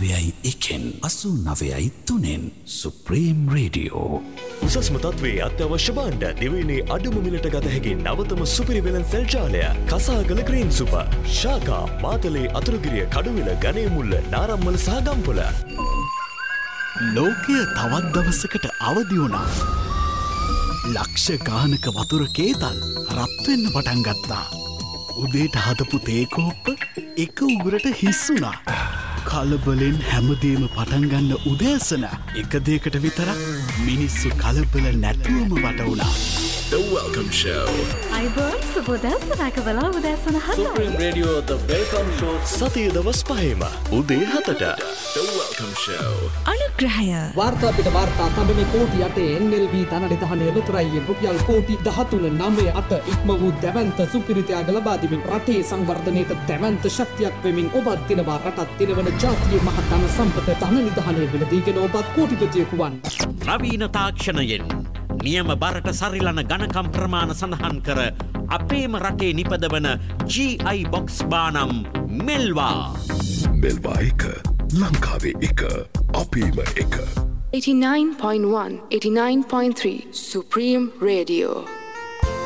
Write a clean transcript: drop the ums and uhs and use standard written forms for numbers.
89.1 89.3 supreme radio. උසස්ම තත්ත්වයේ අත්‍යවශ්‍ය භාණ්ඩ දිවයිනේ අඩුම මිලට ගත හැකි නවතම සුපිරි වෙළඳ සෙල් ජාලය කසාගල ග්‍රීන් සුපර් ශාකා මාතලේ අතුරුගිරිය කඩුවිල ගණේමුල්ල නාරම්මල සහ ගම්පොළ. ලෝකය තවත් දවසකට අවදි වුණා. ලක්ෂ ගානක වතුර කේතල් රත් වෙන්න පටන් ගත්තා. උදේට හදපු තේ කෝප්ප එක උගුරට හිස් වුණා. කලබලෙන් හැමදේම පටන් ගන්න උදෑසන එක දෙයකට විතරක් මිනිස්සු කලබල නැතුවම වට වුණා. The Welcome Show. අයිබෝන් සුබෝදෑසනක වෙලා උදෑසන 7යි. Supreme Radio The Welcome Show සතිය දවස් 5ෙම උදේ 7ට. The Welcome Show. අනුග්‍රහය. වාර්තා පිට වාර්තා තඹනේ කෝටි 8 NLB ධනනිධානයේ ලොතරැයියෙන් රුපියල් කෝටි 13.98 ඉක්ම වූ දැවැන්ත සුපිරි ත්‍යාග ලබා දෙමින් රටේ සංවර්ධනයට දැවැන්ත ශක්තියක් වෙමින් ඔබත් දිනවා රටත් දිනවන ජාතියේ මහ ධන සම්පත ධනනිධානයේ වෙලදීගෙන ඔබත් කෝටිපතියෙකු වන්. නවීන තාක්ෂණයෙන් නියම බරට සරිලන ගණකම් ප්‍රමාණ සඳහන් කර අපේම රටේ නිපදවන GI බොක්ස් බානම් මෙල්වා. මෙල්වා එක ලංකාවේ එක අපේම එක. 89.1 89.3 Supreme Radio.